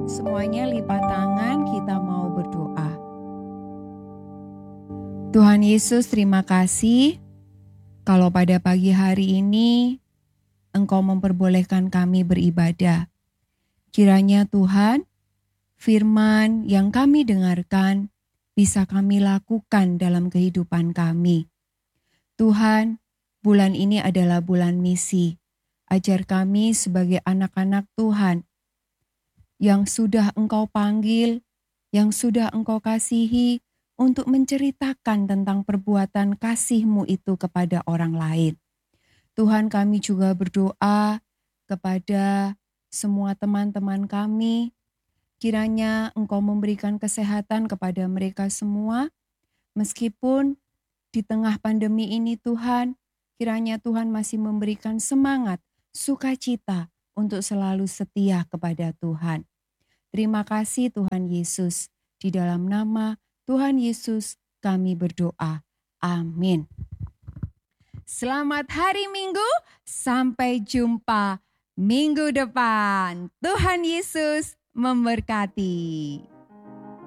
Semuanya lipat tangan, kita mau berdoa. Tuhan Yesus, terima kasih kalau pada pagi hari ini Engkau memperbolehkan kami beribadah. Kiranya Tuhan, firman yang kami dengarkan bisa kami lakukan dalam kehidupan kami. Tuhan, bulan ini adalah bulan misi. Ajar kami sebagai anak-anak Tuhan yang sudah Engkau panggil, yang sudah Engkau kasihi, untuk menceritakan tentang perbuatan kasih-Mu itu kepada orang lain. Tuhan, kami juga berdoa kepada semua teman-teman kami, kiranya Engkau memberikan kesehatan kepada mereka semua, meskipun di tengah pandemi ini Tuhan, kiranya Tuhan masih memberikan semangat, sukacita untuk selalu setia kepada Tuhan. Terima kasih Tuhan Yesus. Di dalam nama Tuhan Yesus kami berdoa. Amin. Selamat hari Minggu, sampai jumpa minggu depan. Tuhan Yesus memberkati.